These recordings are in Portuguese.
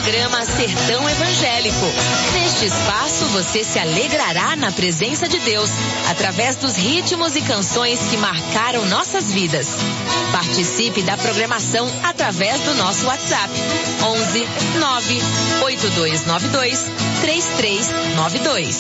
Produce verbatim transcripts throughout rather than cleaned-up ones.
programa Sertão Evangélico. Neste espaço você se alegrará na presença de Deus, através dos ritmos e canções que marcaram nossas vidas. Participe da programação através do nosso WhatsApp onze nove oito dois nove dois três três nove dois.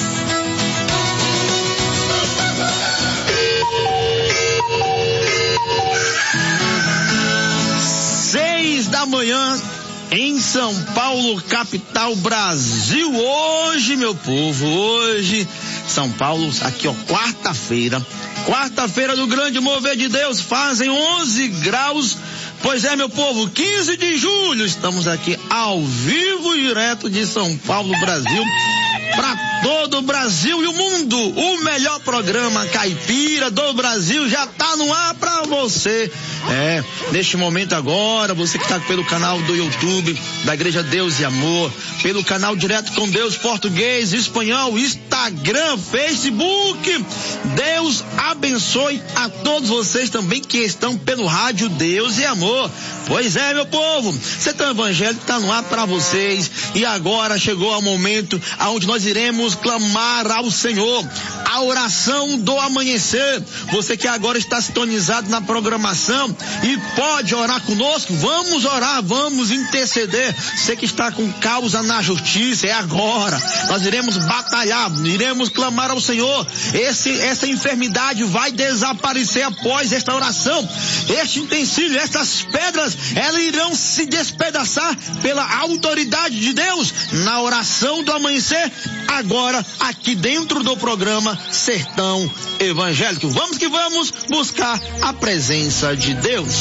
Seis da manhã em São Paulo, capital, Brasil. Hoje, meu povo, hoje, São Paulo, aqui ó, quarta-feira, quarta-feira do grande mover de Deus, fazem onze graus. Pois é, meu povo, quinze de julho, estamos aqui ao vivo e direto de São Paulo, Brasil, para todo o Brasil e o mundo. O melhor programa caipira do Brasil já tá no ar para você. É, neste momento agora, você que está pelo canal do YouTube da Igreja Deus e Amor, pelo canal Direto com Deus, português, espanhol, Instagram, Facebook, Deus abençoe a todos vocês também que estão pelo rádio Deus e Amor. Pois é, meu povo, Sertão Evangélico está no ar para vocês e agora chegou o momento aonde nós iremos clamar ao Senhor, a oração do amanhecer. Você que agora está sintonizado na programação e pode orar conosco, vamos orar, vamos interceder. Você que está com causa na justiça, é agora. Nós iremos batalhar, iremos clamar ao Senhor. Esse, essa enfermidade vai desaparecer após esta oração. Este utensílio, estas pedras, elas irão se despedaçar pela autoridade de Deus na oração do amanhecer, agora aqui dentro do programa Sertão Evangélico. Vamos que vamos buscar a presença de Deus.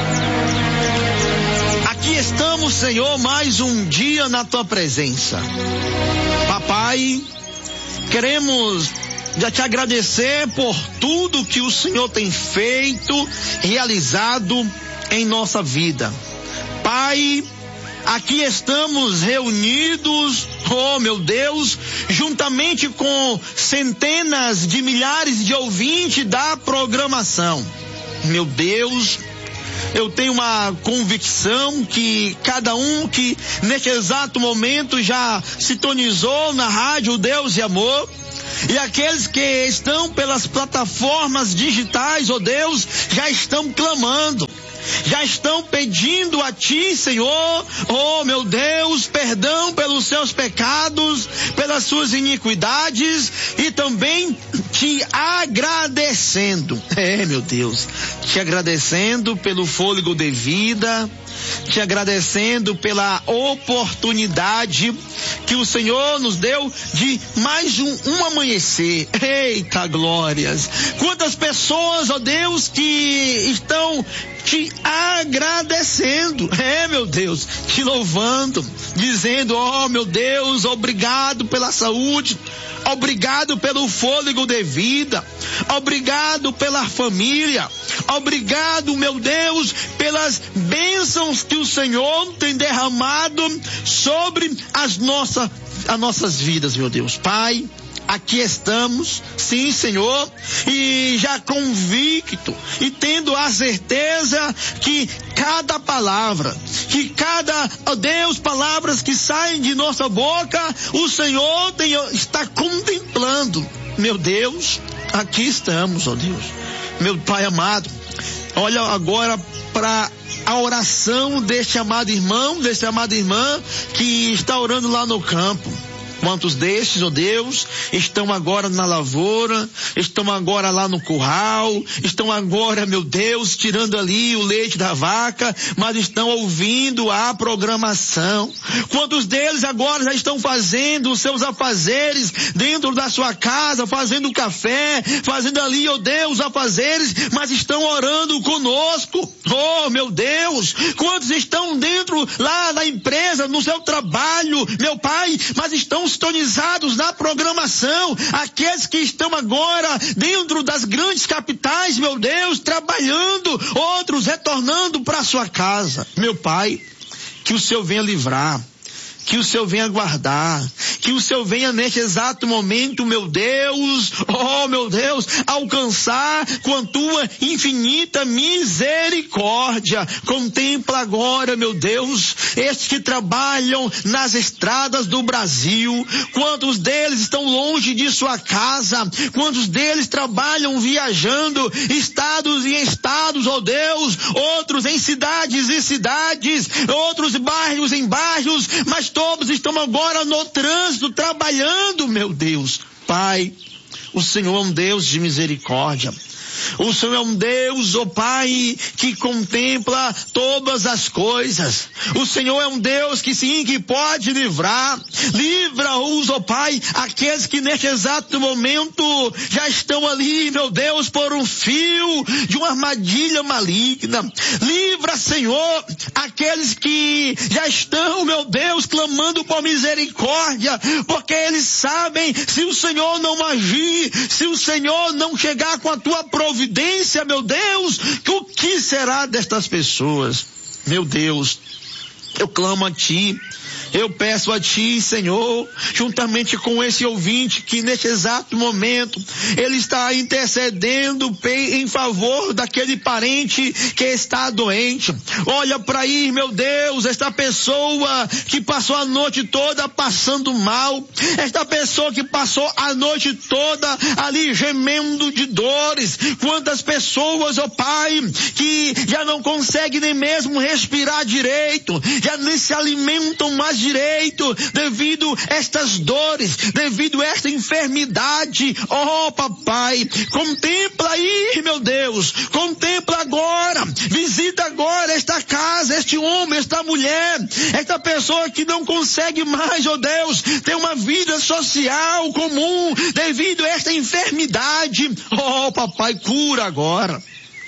Aqui estamos, Senhor, mais um dia na tua presença. Papai, queremos já te agradecer por tudo que o Senhor tem feito, realizado em nossa vida. Pai, aqui estamos reunidos, oh meu Deus, juntamente com centenas de milhares de ouvintes da programação. Meu Deus, eu tenho uma convicção que cada um que neste exato momento já sintonizou na rádio Deus e Amor, e aqueles que estão pelas plataformas digitais, oh Deus, já estão clamando, já estão pedindo a ti, Senhor, oh meu Deus, perdão pelos seus pecados, pelas suas iniquidades, e também te agradecendo, é meu Deus, te agradecendo pelo fôlego de vida, te agradecendo pela oportunidade que o Senhor nos deu de mais um, um amanhecer. Eita glórias! Quantas pessoas, ó Deus, que estão te agradecendo, é meu Deus, te louvando, dizendo, ó meu Deus, obrigado pela saúde, obrigado pelo fôlego de vida, obrigado pela família, obrigado, meu Deus, pelas bênçãos que o Senhor tem derramado sobre as nossas, as nossas vidas, meu Deus. Pai, aqui estamos, sim, Senhor, e já convicto e tendo a certeza que cada palavra, que cada, ó Deus, palavras que saem de nossa boca, o Senhor tem, está contemplando. Meu Deus, aqui estamos, ó Deus. Meu Pai amado, olha agora para a oração deste amado irmão, deste amada irmã que está orando lá no campo. Quantos destes, ó Deus, estão agora na lavoura, estão agora lá no curral, estão agora, meu Deus, tirando ali o leite da vaca, mas estão ouvindo a programação. Quantos deles agora já estão fazendo os seus afazeres dentro da sua casa, fazendo café, fazendo ali, ó Deus, afazeres, mas estão orando conosco. Oh, meu Deus, quantos estão dentro lá na empresa, no seu trabalho, meu Pai, mas estão sintonizados na programação, aqueles que estão agora dentro das grandes capitais, meu Deus, trabalhando, outros retornando para sua casa. Meu Pai, que o Senhor venha livrar, que o Senhor venha guardar, que o Senhor venha neste exato momento, meu Deus, oh meu Deus, alcançar com a tua infinita misericórdia. Contempla agora, meu Deus, estes que trabalham nas estradas do Brasil, quantos deles estão longe de sua casa, quantos deles trabalham viajando, estados e estados, oh Deus, outros em cidades e cidades, outros bairros em bairros, mas todos estão agora no trânsito, trabalhando, meu Deus. Pai, o Senhor é um Deus de misericórdia. O Senhor é um Deus, ó Pai, que contempla todas as coisas. O Senhor é um Deus que sim, que pode livrar. Livra-os, ó Pai, aqueles que neste exato momento já estão ali, meu Deus, por um fio de uma armadilha maligna. Livra, Senhor, aqueles que já estão, meu Deus, clamando por misericórdia, porque eles sabem, se o Senhor não agir, se o Senhor não chegar com a tua providência, Providência, meu Deus, o que será destas pessoas? Meu Deus, eu clamo a Ti, eu peço a Ti, Senhor, juntamente com esse ouvinte que neste exato momento ele está intercedendo em favor daquele parente que está doente. Olha para aí, meu Deus, esta pessoa que passou a noite toda passando mal, esta pessoa que passou a noite toda ali gemendo de dores. Quantas pessoas, ó Pai, que já não conseguem nem mesmo respirar direito, já nem se alimentam mais direito devido a estas dores, devido a esta enfermidade. Oh, papai, contempla aí, meu Deus, contempla agora, visita agora esta casa, este homem, esta mulher, esta pessoa que não consegue mais, oh Deus, ter uma vida social comum devido a esta enfermidade. Oh, papai, cura agora.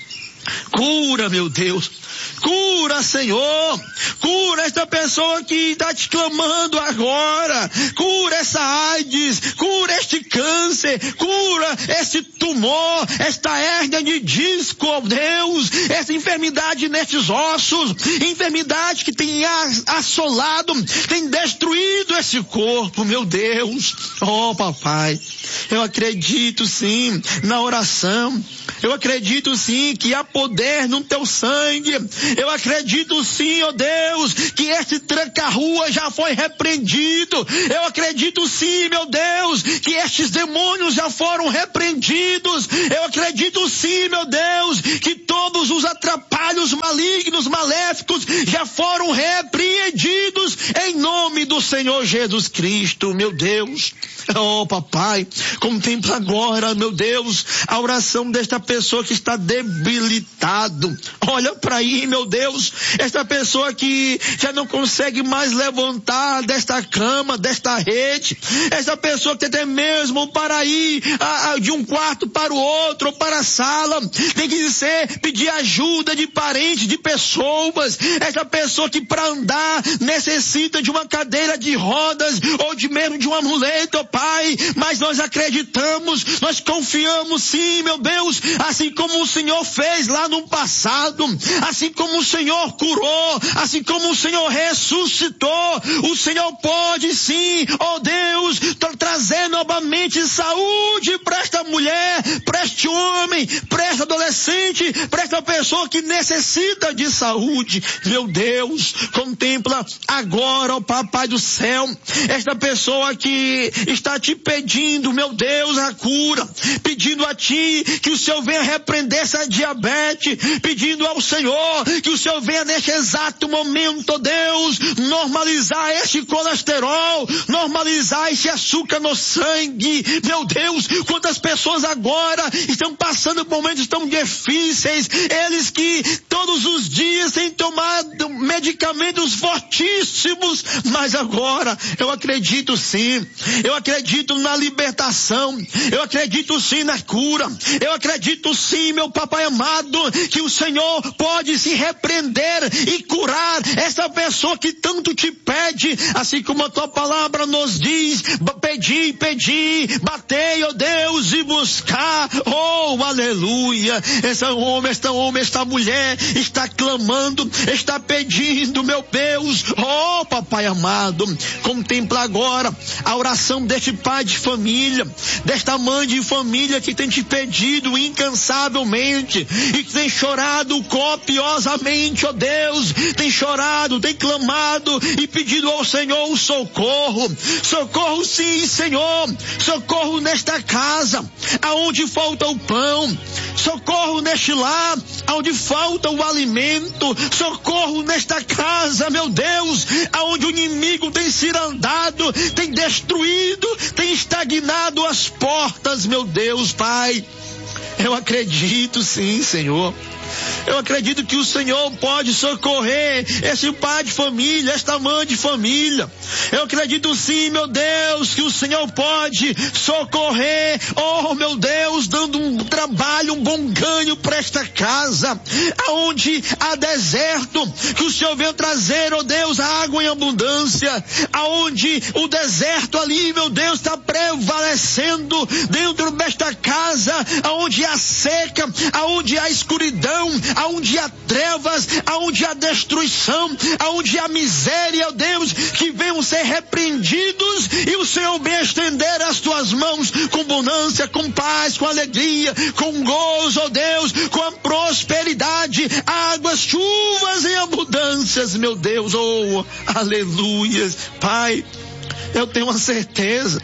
Cura, meu Deus. Cura, Senhor. Cura esta pessoa que está te clamando agora. Cura essa AIDS. Cura este câncer. Cura este tumor. Esta hérnia de disco, oh Deus. Essa enfermidade nestes ossos. Enfermidade que tem assolado, tem destruído esse corpo, meu Deus. Oh, papai. Eu acredito sim na oração. Eu acredito sim que há poder no teu sangue. Eu acredito sim, ó oh Deus, que este tranca-rua já foi repreendido. Eu acredito sim, meu Deus, que estes demônios já foram repreendidos. Eu acredito sim, meu Deus, que todos os atrapalhos malignos, maléficos já foram repreendidos em nome do Senhor Jesus Cristo, meu Deus. Oh, papai, contempla agora, meu Deus, a oração desta pessoa que está debilitado. Olha para aí, meu Deus, esta pessoa que já não consegue mais levantar desta cama, desta rede, esta pessoa que até mesmo para ir a, a, de um quarto para o outro, ou para a sala, tem que ser, pedir ajuda de parentes, de pessoas, esta pessoa que para andar necessita de uma cadeira de rodas, ou de mesmo de uma muleta, ó Pai, mas nós acreditamos, nós confiamos sim, meu Deus, assim como o Senhor fez lá no passado, assim como o Senhor curou, assim como o Senhor ressuscitou, o Senhor pode sim, ó Deus, tra- trazer novamente saúde para esta mulher, para este homem, para esta adolescente, para esta pessoa que necessita de saúde. Meu Deus, contempla agora, ó Papai do céu, esta pessoa que está te pedindo, meu Deus, a cura, pedindo a Ti que o Senhor venha repreender essa diabetes, pedindo ao Senhor que o Senhor venha neste exato momento, Deus, normalizar este colesterol, normalizar este açúcar no sangue. Meu Deus, quantas pessoas agora estão passando por momentos tão difíceis, eles que todos os dias têm tomado medicamentos fortíssimos, mas agora eu acredito sim, eu acredito na libertação, eu acredito sim na cura, eu acredito sim, meu papai amado, que o Senhor pode se repreender e curar essa pessoa que tanto te pede, assim como a tua palavra nos diz, pedi, pedi, batei, ó Deus, e buscar, Oh, aleluia. Esse homem, esta homem, esta mulher está clamando, está pedindo, meu Deus. Oh, papai amado, contempla agora a oração deste pai de família, desta mãe de família que tem te pedido incansavelmente e que tem chorado copiosamente, ó Deus, tem chorado, tem clamado e pedido ao Senhor o socorro. Socorro sim, Senhor. Socorro nesta casa, aonde falta o pão. Socorro neste lar, aonde falta o alimento. Socorro nesta casa, meu Deus, aonde o inimigo tem cirandado, tem destruído, tem estagnado as portas, meu Deus, Pai. Eu acredito sim, Senhor. Eu acredito que o Senhor pode socorrer esse pai de família, esta mãe de família. Eu acredito sim, meu Deus, que o Senhor pode socorrer, oh meu Deus, dando um trabalho, um bom ganho para esta casa, aonde há deserto, que o Senhor venha trazer, oh Deus, a água em abundância, aonde o deserto ali, meu Deus, está prevalecendo dentro desta casa, aonde há seca, aonde há escuridão, aonde há trevas, aonde há destruição, aonde há miséria, ó Deus, que venham ser repreendidos e o Senhor venha estender as tuas mãos com bonança, com paz, com alegria, com gozo, ó Deus, com a prosperidade, águas, chuvas e abundâncias, meu Deus, oh, aleluias. Pai, eu tenho uma certeza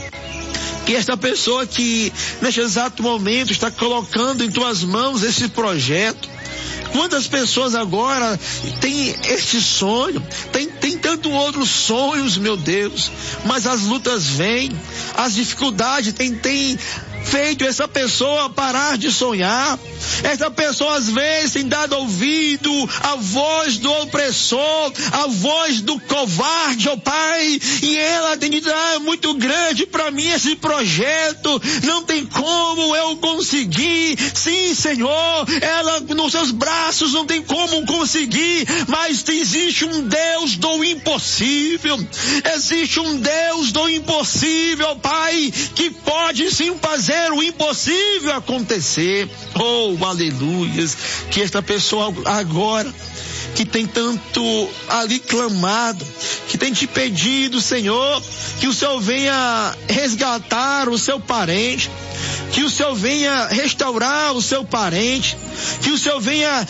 que esta pessoa que neste exato momento está colocando em tuas mãos esse projeto, quantas pessoas agora têm este sonho, tem, tem tanto outros sonhos, meu Deus, mas as lutas vêm, as dificuldades têm, têm feito essa pessoa parar de sonhar. Essa pessoa às vezes tem dado ouvido à voz do opressor, à voz do covarde, ó Pai, e ela tem dito, ah, é muito grande para mim esse projeto, não tem como eu conseguir. Sim, Senhor, ela nos seus braços não tem como conseguir, mas existe um Deus do impossível, existe um Deus do impossível, Pai, que pode sim fazer o impossível acontecer. Oh, aleluias, que esta pessoa agora que tem tanto ali clamado, que tem te pedido, Senhor, que o Senhor venha resgatar o seu parente, que o Senhor venha restaurar o seu parente, que o Senhor venha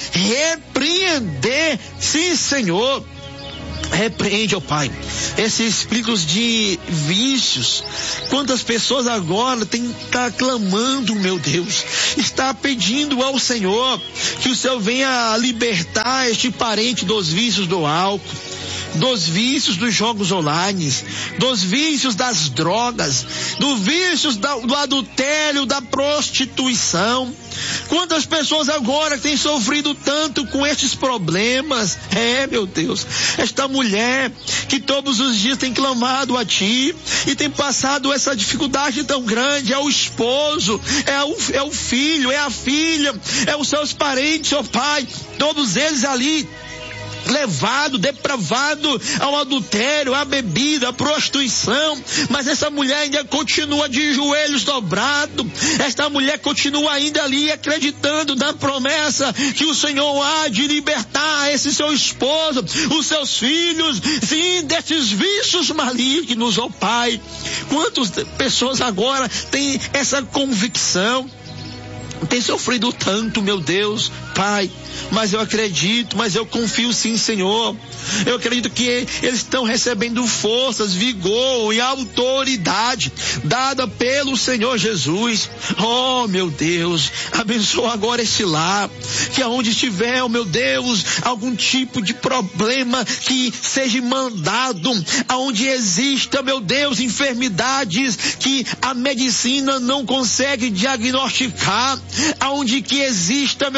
repreender, sim, Senhor. Repreende, ó Pai, esses espíritos de vícios. Quantas pessoas agora têm tá clamando, meu Deus, está pedindo ao Senhor que o Senhor venha libertar este parente dos vícios do álcool, dos vícios dos jogos online, dos vícios das drogas, dos vícios da, do adultério, da prostituição. Quantas pessoas agora têm sofrido tanto com estes problemas? É, meu Deus, esta mulher que todos os dias tem clamado a Ti e tem passado essa dificuldade tão grande, é o esposo, é o, é o filho, é a filha, é os seus parentes, ó Pai, todos eles ali levado, depravado ao adultério, à bebida, à prostituição, mas essa mulher ainda continua de joelhos dobrados, esta mulher continua ainda ali acreditando na promessa que o Senhor há de libertar esse seu esposo, os seus filhos, sim, desses vícios malignos, ó Pai. Quantas pessoas agora têm essa convicção, tem sofrido tanto, meu Deus, Pai, mas eu acredito, mas eu confio sim, Senhor. Eu acredito que eles estão recebendo forças, vigor e autoridade dada pelo Senhor Jesus. Oh, meu Deus, abençoa agora esse lar, que aonde estiver, oh, meu Deus, algum tipo de problema que seja mandado, aonde exista, meu Deus, enfermidades que a medicina não consegue diagnosticar, aonde que exista, meu Deus,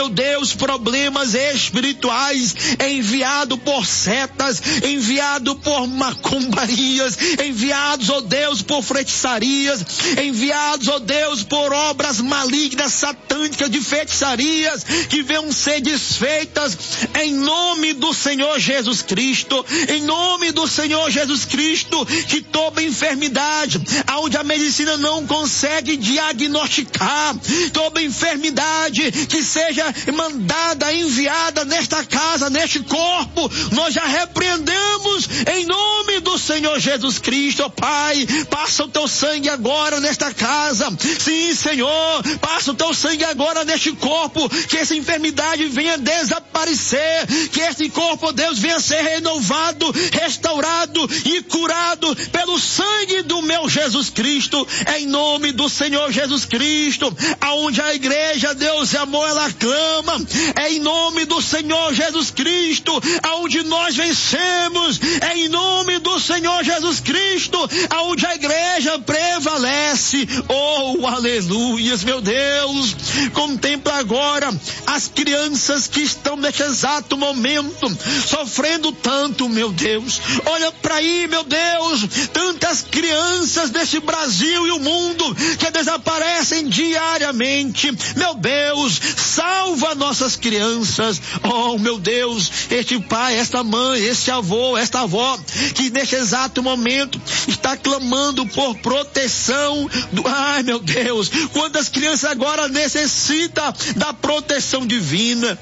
Deus, problemas espirituais, enviado por setas, enviado por macumbarias, enviados, ó Deus, por feitiçarias, enviados, ó Deus, por obras malignas, satânicas de feitiçarias, que venham ser desfeitas em nome do Senhor Jesus Cristo, em nome do Senhor Jesus Cristo, que toda enfermidade, aonde a medicina não consegue diagnosticar, toda enfermidade que seja mandada, enviada nesta casa, neste corpo, nós já repreendemos em nome do Senhor Jesus Cristo. Pai, passa o teu sangue agora nesta casa, sim, Senhor, passa o teu sangue agora neste corpo, que essa enfermidade venha desaparecer, que esse corpo, Deus, venha ser renovado, restaurado e curado pelo sangue do meu Jesus Cristo, em nome do Senhor Jesus Cristo. Aonde a igreja, Deus e amor, ela clama, é em nome do Senhor Jesus Cristo, aonde nós vencemos, é em nome do Senhor Jesus Cristo, aonde a igreja prevalece. Oh, aleluias, meu Deus, contempla agora as crianças que estão neste exato momento sofrendo tanto, meu Deus. Olha para aí, meu Deus, tantas crianças deste Brasil e o mundo que desaparecem diariamente. Meu Deus, salva nossas crianças. Oh, meu Deus, este pai, esta mãe, este avô, esta avó, que neste exato momento está clamando por proteção do... Ai, meu Deus, quantas crianças agora necessitam da proteção divina.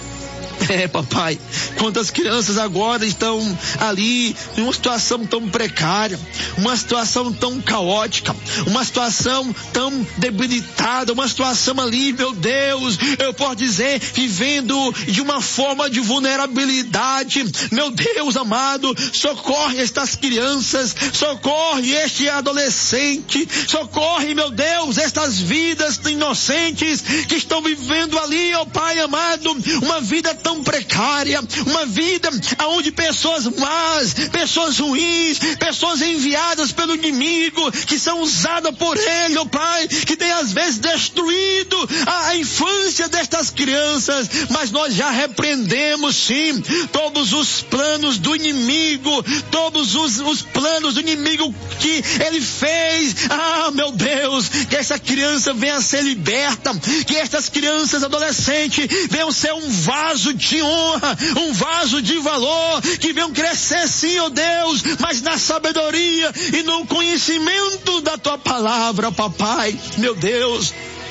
É, papai, quantas crianças agora estão ali em uma situação tão precária, uma situação tão caótica, uma situação tão debilitada, uma situação ali, meu Deus, eu posso dizer, vivendo de uma forma de vulnerabilidade. Meu Deus amado, socorre estas crianças, socorre este adolescente, socorre, meu Deus, estas vidas inocentes que estão vivendo ali, ó Pai amado, uma vida tão precária, uma vida onde pessoas más, pessoas ruins, pessoas enviadas pelo inimigo, que são usadas por ele, ó Pai, que tem às vezes destruído a, a infância destas crianças, mas nós já repreendemos sim todos os planos do inimigo, todos os, os planos do inimigo que ele fez. Ah, meu Deus, que essa criança venha a ser liberta, que estas crianças adolescentes venham ser um vaso de honra, um vaso de valor, que venham crescer sim, ó Deus, mas na sabedoria e no conhecimento da tua palavra, papai. Meu Deus,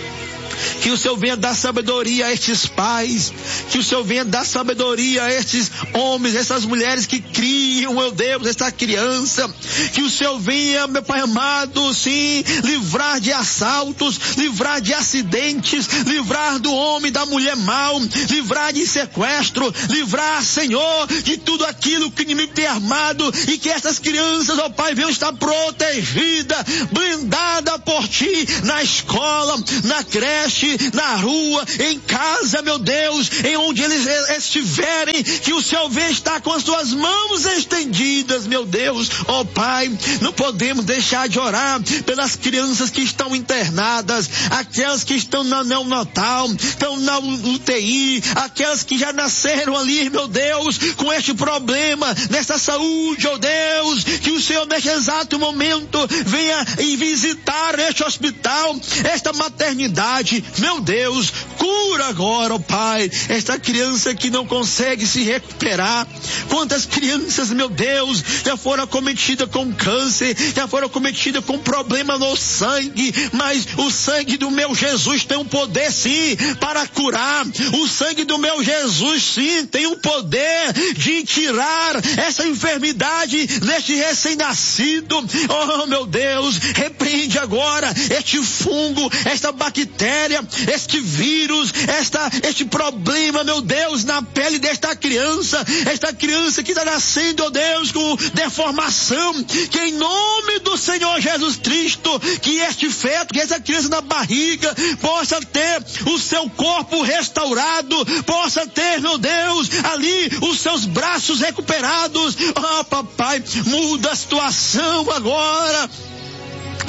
que o Senhor venha dar sabedoria a estes pais, que o Senhor venha dar sabedoria a estes homens, essas mulheres que criam, meu Deus, esta criança, que o Senhor venha, meu Pai amado, sim, livrar de assaltos, livrar de acidentes, livrar do homem, da mulher mal, livrar de sequestro, livrar, Senhor, de tudo aquilo que o inimigo tem armado, e que essas crianças, ó Pai, venham estar protegidas, blindadas por Ti, na escola, na creche, na rua, em casa, meu Deus, em onde eles estiverem, que o Senhor venha estar com as tuas mãos estendidas, meu Deus. Ó Pai, não podemos deixar de orar pelas crianças que estão internadas, aquelas que estão na neonatal, estão na U T I, aquelas que já nasceram ali, meu Deus, com este problema, nessa saúde, ó Deus, que o Senhor neste exato momento venha e visitar este hospital, esta maternidade. Meu Deus, cura agora, ó Pai, esta criança que não consegue se recuperar. Quantas crianças, meu Deus, já foram acometidas com câncer, já foram acometidas com problema no sangue, mas o sangue do meu Jesus tem um poder sim para curar. O sangue do meu Jesus sim tem o poder de tirar essa enfermidade neste recém-nascido. Oh, meu Deus, repreende agora este fungo, esta bactéria, este vírus, esta, este problema, meu Deus, na pele desta criança, esta criança que está nascendo, ó Deus, com deformação, que em nome do Senhor Jesus Cristo, que este feto, que essa criança na barriga possa ter o seu corpo restaurado, possa ter, meu Deus, ali os seus braços recuperados. Ah, papai, muda a situação agora.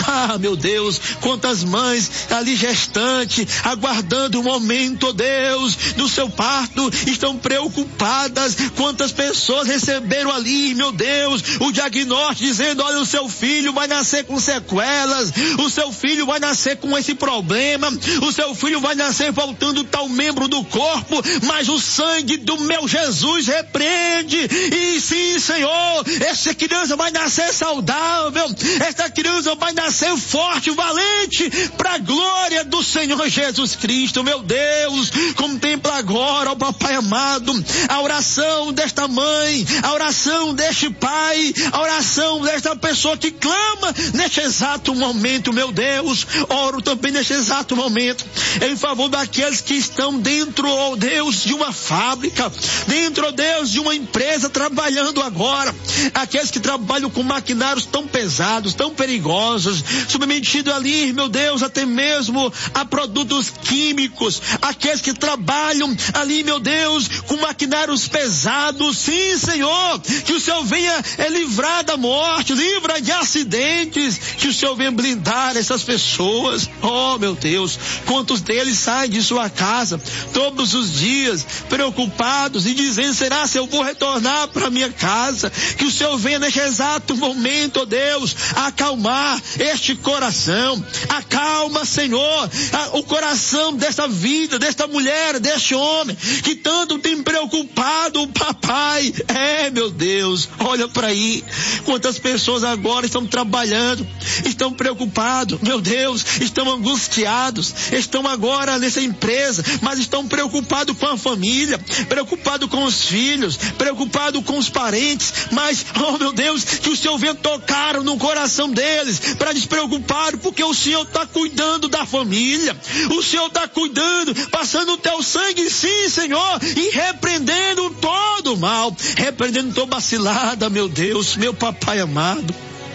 Ah, meu Deus, quantas mães ali gestante, aguardando o momento, oh Deus, do seu parto, estão preocupadas. Quantas pessoas receberam ali, meu Deus, o diagnóstico dizendo, olha, o seu filho vai nascer com sequelas, o seu filho vai nascer com esse problema, o seu filho vai nascer faltando tal membro do corpo, mas o sangue do meu Jesus repreende. E sim, Senhor, essa criança vai nascer saudável, essa criança vai nascer forte, valente, para a glória do Senhor Jesus Cristo. Meu Deus, contempla agora, ó Papai amado, a oração desta mãe, a oração deste pai, a oração desta pessoa que clama neste exato momento. Meu Deus, oro também neste exato momento em favor daqueles que estão dentro, ó Deus, de uma fábrica, dentro, ó Deus, de uma empresa trabalhando agora, aqueles que trabalham com maquinários tão pesados, tão perigosos, submetido ali, meu Deus, até mesmo a produtos químicos, aqueles que trabalham ali, meu Deus, com maquinários pesados. Sim, Senhor, que o Senhor venha é, livrar da morte, livra de acidentes, que o Senhor venha blindar essas pessoas. Oh, meu Deus, quantos deles saem de sua casa todos os dias preocupados e dizendo, será se eu vou retornar para minha casa? Que o Senhor venha neste exato momento, oh Deus, acalmar este coração. Acalma, Senhor, a, o coração desta vida, desta mulher, deste homem que tanto tem preocupado o papai. É, meu Deus, olha para aí, quantas pessoas agora estão trabalhando, estão preocupados, meu Deus, estão angustiados, estão agora nessa empresa, mas estão preocupados com a família, preocupados com os filhos, preocupados com os parentes, mas, oh meu Deus, que o Senhor venha tocar no coração deles, para despreocupar, porque o Senhor está cuidando da família, o Senhor está cuidando, passando o teu sangue, sim, Senhor, e repreendendo todo o mal, repreendendo toda vacilada, meu Deus, meu papai amado.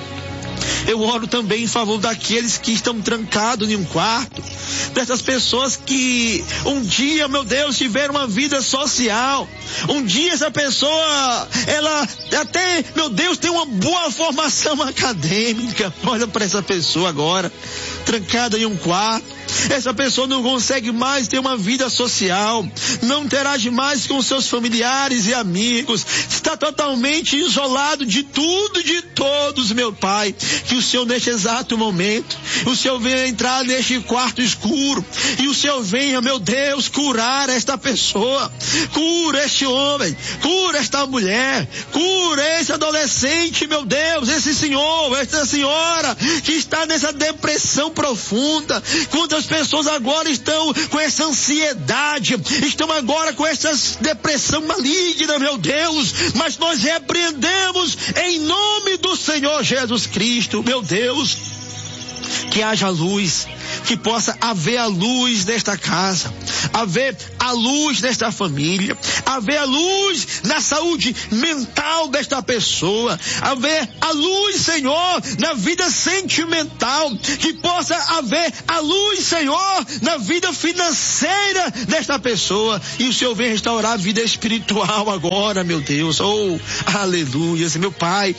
Eu oro também em favor daqueles que estão trancados em um quarto, dessas pessoas que um dia, meu Deus, tiveram uma vida social, um dia essa pessoa, ela até, meu Deus, tem uma boa formação acadêmica. Olha para essa pessoa agora, trancada em um quarto. Essa pessoa não consegue mais ter uma vida social, não interage mais com seus familiares e amigos, está totalmente isolado de tudo e de todos, meu Pai. Que o Senhor, neste exato momento, o Senhor venha entrar neste quarto escuro e o Senhor venha, meu Deus, curar esta pessoa, cura este homem, cura esta mulher, cura esse adolescente, meu Deus, esse senhor, essa senhora que está nessa depressão profunda. Quantas pessoas agora estão com essa ansiedade, estão agora com essa depressão maligna, meu Deus, mas nós repreendemos em nome do Senhor Jesus Cristo, meu Deus, que haja luz, que possa haver a luz desta casa, haver a luz desta família, haver a luz na saúde mental desta pessoa, haver a luz, Senhor, na vida sentimental, que possa haver a luz, Senhor, na vida financeira desta pessoa, e o Senhor vem restaurar a vida espiritual agora, meu Deus. Oh, aleluia, meu Pai.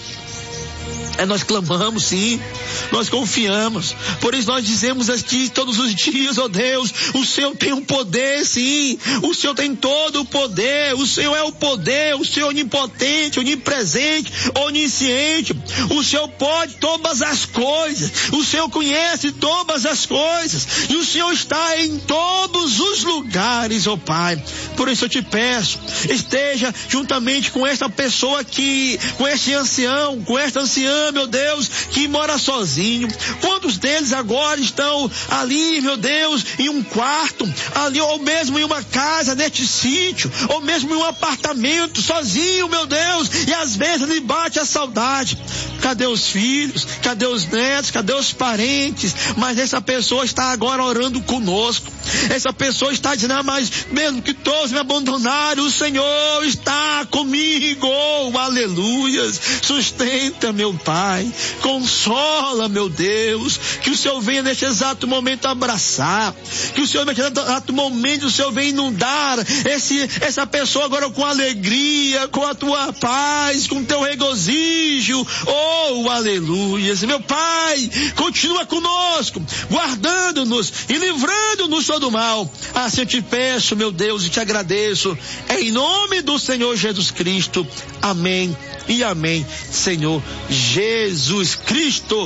É, nós clamamos, sim, nós confiamos, por isso nós dizemos aqui todos os dias, ó Deus, o Senhor tem um poder, sim, o Senhor tem todo o poder, o Senhor é o poder, o Senhor onipotente, onipresente, onisciente, o Senhor pode todas as coisas, o Senhor conhece todas as coisas, e o Senhor está em todos os lugares, ó Pai. Por isso eu te peço, esteja juntamente com esta pessoa aqui, com este ancião, com esta anciã, meu Deus, que mora sozinho. Quantos deles agora estão ali, meu Deus, em um quarto, ali, ou mesmo em uma casa, neste sítio, ou mesmo em um apartamento, sozinho, meu Deus, e às vezes lhe bate a saudade. Cadê os filhos? Cadê os netos? Cadê os parentes? Mas essa pessoa está agora orando conosco. Essa pessoa está dizendo, ah, mas mesmo que todos me abandonaram, o Senhor está comigo. Oh, aleluias. Sustenta, meu Pai. Consola, meu Deus, que o Senhor venha neste exato momento abraçar, que o Senhor neste exato momento, o Senhor venha inundar esse, essa pessoa agora com alegria, com a tua paz, com o teu regozijo. Oh, aleluia. Meu Pai, continua conosco, guardando-nos e livrando-nos todo mal. Assim eu te peço, meu Deus, e te agradeço, em nome do Senhor Jesus Cristo. Amém e amém, Senhor Jesus Cristo.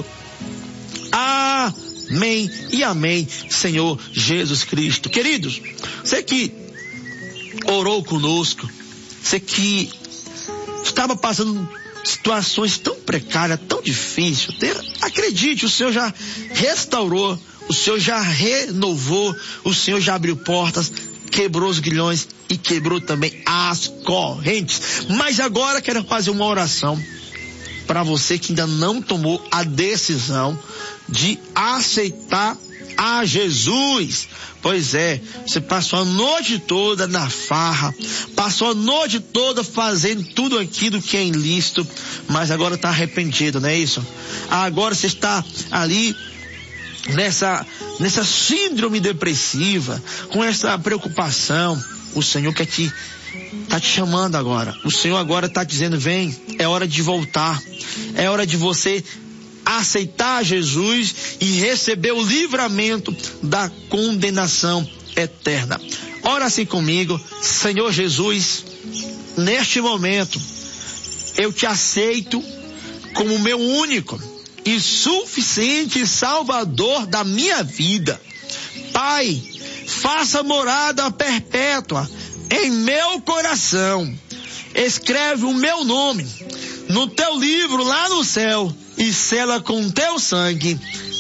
Amém e amém, Senhor Jesus Cristo. Queridos, você que orou conosco, você que estava passando situações tão precárias, tão difíceis, acredite, o Senhor já restaurou, o Senhor já renovou, o Senhor já abriu portas, quebrou os grilhões e quebrou também as correntes. Mas agora quero fazer uma oração para você que ainda não tomou a decisão de aceitar a Jesus. Pois é, você passou a noite toda na farra, passou a noite toda fazendo tudo aquilo que é ilícito, mas agora está arrependido, não é isso? Agora você está ali nessa, nessa síndrome depressiva, com essa preocupação. O Senhor quer te, tá te chamando agora. O Senhor agora está dizendo, vem, é hora de voltar, é hora de você aceitar Jesus e receber o livramento da condenação eterna. Ora assim comigo: Senhor Jesus, neste momento eu te aceito como meu único e suficiente Salvador da minha vida. Pai, faça morada perpétua em meu coração. Escreve o meu nome no teu livro lá no céu e sela com teu sangue.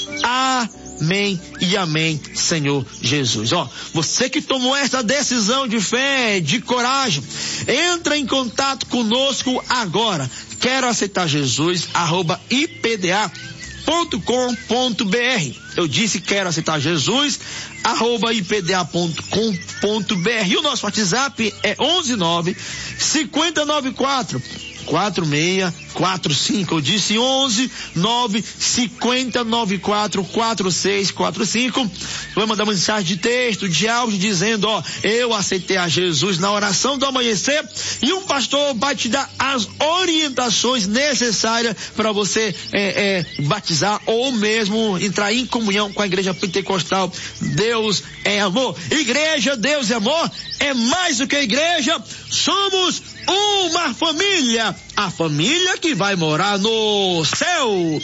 Amém e amém, Senhor Jesus. Ó, você que tomou essa decisão de fé, de coragem, entra em contato conosco agora. Quero aceitar Jesus, arroba I P D A ponto com ponto B R. Eu disse quero aceitar Jesus, arroba I P D A ponto com ponto B R. E o nosso WhatsApp é onze nove cinquenta noventa e quatro quatro seis quatro cinco. Eu disse onze nove cinquenta noventa e quatro quatro seis quatro cinco. Vai mandar uma mensagem de texto, de áudio, dizendo, ó, eu aceitei a Jesus na oração do amanhecer, e um pastor vai te dar as orientações necessárias para você é, é, batizar ou mesmo entrar em comunhão com a igreja pentecostal. Deus é amor. Igreja, Deus é amor, é mais do que igreja, somos uma família, a família que vai morar no céu.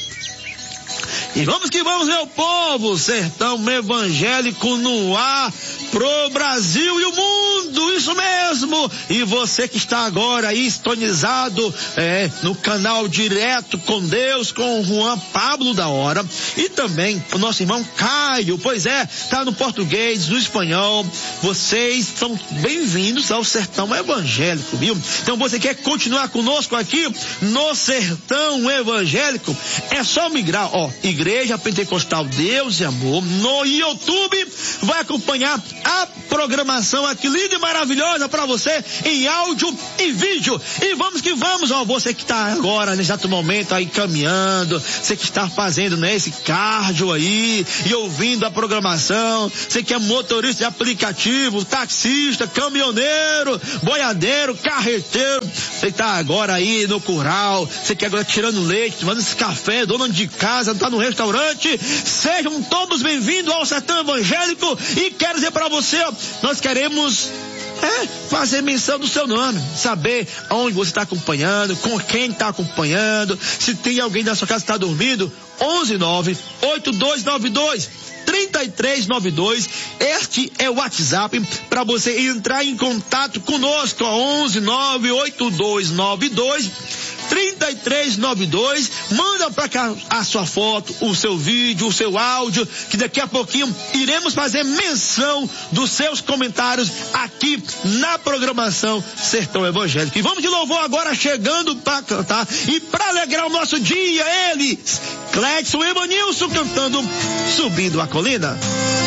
E vamos que vamos, meu povo, sertão evangélico no ar, pro Brasil e o mundo, isso mesmo. E você que está agora aí sintonizado é, no canal Direto com Deus, com o Juan Pablo da Hora, e também o nosso irmão Caio, pois é, tá no português, no espanhol. Vocês são bem-vindos ao sertão evangélico, viu? Então você quer continuar conosco aqui no sertão evangélico? É só migrar, ó, Igreja Pentecostal Deus e Amor no YouTube. Vai acompanhar a programação aqui linda e maravilhosa para você em áudio e vídeo. E vamos que vamos, ó, você que está agora nesse exato momento aí caminhando, você que está fazendo, né, esse cardio aí e ouvindo a programação, você que é motorista de aplicativo, taxista, caminhoneiro, boiadeiro, carreteiro, você está agora aí no curral, você que agora tirando leite, tomando esse café, dona de casa, tá no restaurante, sejam todos bem-vindos ao sertão evangélico. E quero dizer para você, ó, nós queremos é, fazer menção do seu nome, saber onde você está acompanhando, com quem está acompanhando, se tem alguém da sua casa que está dormindo. Onze nove oito dois nove dois trinta e três noventa e dois. Este é o WhatsApp para você entrar em contato conosco. onze nove oito dois nove dois trinta e três noventa e dois. Manda para cá a sua foto, o seu vídeo, o seu áudio, que daqui a pouquinho iremos fazer menção dos seus comentários aqui na programação Sertão Evangélico. E vamos de louvor agora, chegando para cantar e para alegrar o nosso dia, eles, Cledson e Evanilson, cantando Subindo a Colina.